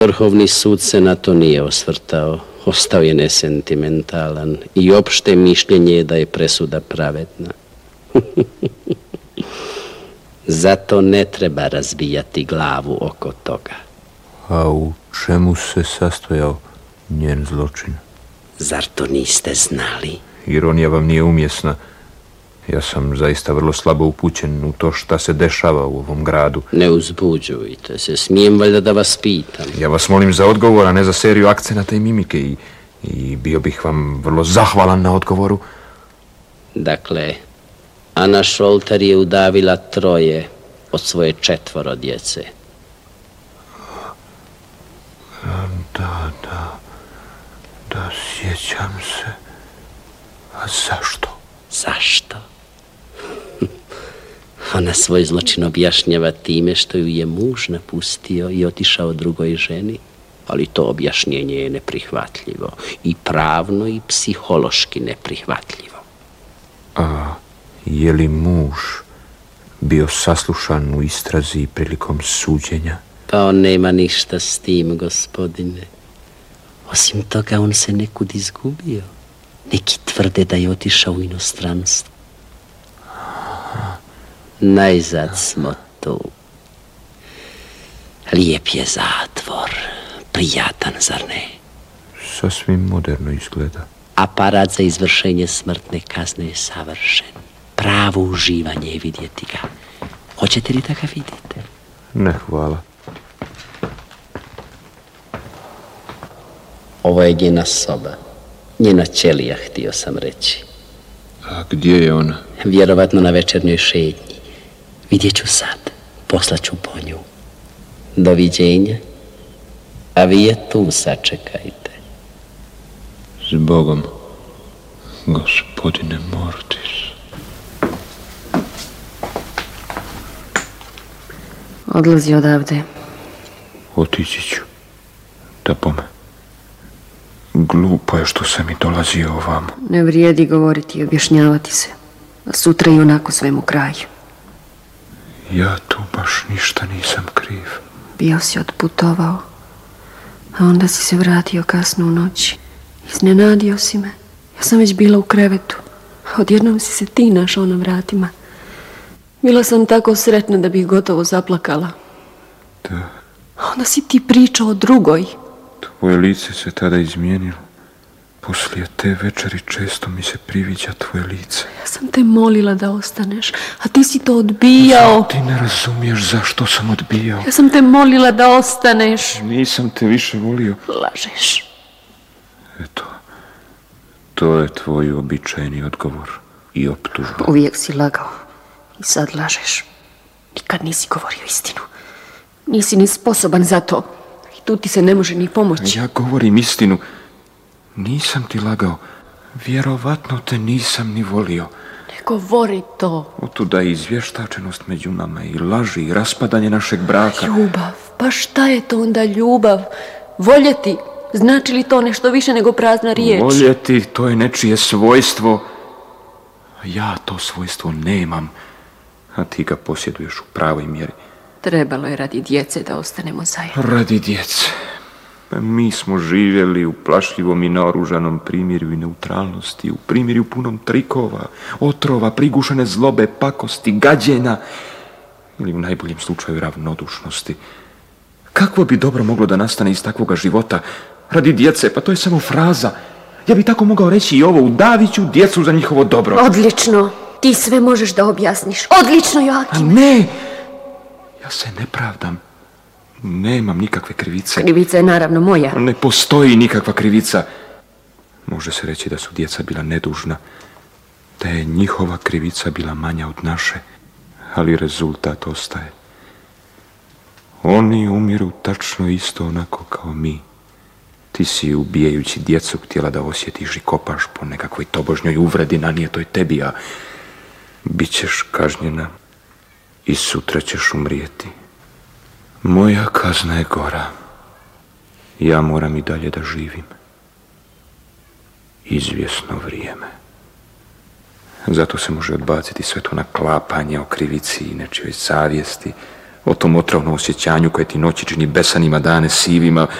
Vrhovni sud se na to nije osvrtao. Ostao je nesentimentalan i opšte mišljenje je da je presuda pravedna. Zato ne treba razbijati glavu oko toga. A u čemu se sastojao njen zločin? Zar to niste znali? Ironija vam nije umjesna. Ja sam zaista vrlo slabo upućen u to šta se dešava u ovom gradu. Ne uzbuđujte se, smijem valjda da vas pitam. Ja vas molim za odgovor, a ne za seriju akcenata i mimike i bio bih vam vrlo zahvalan na odgovoru. Dakle, Ana Šolter je udavila 3 od svoje 4 djece. Da, sjećam se. A zašto? Zašto? Ona svoj zločin objašnjava time što ju je muž napustio i otišao drugoj ženi, ali to objašnjenje je neprihvatljivo, i pravno i psihološki neprihvatljivo. A je li muž bio saslušan u istrazi prilikom suđenja? Pa on nema ništa s tim, gospodine. Osim toga, on se nekud izgubio. Neki tvrde da je otišao u inostranstvo. Najzad smo tu. Lijep je zatvor, prijatan, zar ne? Sasvim moderno izgleda. Aparat za izvršenje smrtne kazne je savršen. Pravo uživanje je vidjeti ga. Hoćete li da ga vidite? Ne, hvala. Ovo je njena soba. Njena ćelija, htio sam reći. A gdje je ona? Vjerovatno na večernjoj šetnji. Vidjet ću sad. Poslaću po nju. Doviđenja. A vi je tu sačekajte. S Bogom, gospodine Mortis. Odlazi odavde. Otići ću. Da pome. Glupo je što sam i dolazio ovamo. Ne vrijedi govoriti i objašnjavati se. A sutra i onako svemu kraj. Ja tu baš ništa nisam kriv. Bio si otputovao, a onda si se vratio kasno u noći. Iznenadio si me. Ja sam već bila u krevetu. A odjednom si se ti našao na vratima. Bila sam tako sretna da bih gotovo zaplakala. Da. A onda si ti pričao o drugoj. Tvoje lice se tada izmijenilo. Poslije te večeri često mi se priviđa tvoje lice. Ja sam te molila da ostaneš, a ti si to odbijao. Ti ne razumiješ zašto sam odbijao. Ja sam te molila da ostaneš. Nisam te više volio. Lažeš. Eto, to je tvoj običajni odgovor i optužba. Uvijek si lagao i sad lažeš. Nikad nisi govorio istinu. Nisi ni sposoban za to. I tu ti se ne može ni pomoći. Ja govorim istinu. Nisam ti lagao. Vjerovatno te nisam ni volio. Ne govori to. Otuda je izvještačenost među nama i laži i raspadanje našeg braka. Ljubav. Pa šta je to onda ljubav? Voljeti. Znači li to nešto više nego prazna riječ? Voljeti, to je nečije svojstvo. Ja to svojstvo nemam. A ti ga posjeduješ u pravoj mjeri. Trebalo je radi djece da ostanemo zajedno. Radi djece. Mi smo živjeli u plašljivom i naoružanom primirju i neutralnosti, u primirju punom trikova, otrova, prigušene zlobe, pakosti, gađenja ili u najboljem slučaju ravnodušnosti. Kakvo bi dobro moglo da nastane iz takvoga života? Radi djece, pa to je samo fraza. Ja bi tako mogao reći i ovo, udavit ću djecu za njihovo dobro. Odlično, ti sve možeš da objasniš. Odlično, Joakim. A ne, ja se ne pravdam. Nemam nikakve krivice. Krivica je naravno moja. Ne postoji nikakva krivica. Može se reći da su djeca bila nedužna, da je njihova krivica bila manja od naše, ali rezultat ostaje. Oni umiru tačno isto onako kao mi. Ti si, ubijajući djecu, htjela da osjetiš i kopaš po nekakvoj tobožnjoj uvredi nanijetoj tebi, a bit ćeš kažnjena i sutra ćeš umrijeti. Moja kazna je gora. Ja moram i dalje da živim. Izvjesno vrijeme. Zato se može odbaciti sve to naklapanje o krivici i nečijoj savjesti, O tom otrovnom osjećanju koje ti noći čini besanima, dane sivima,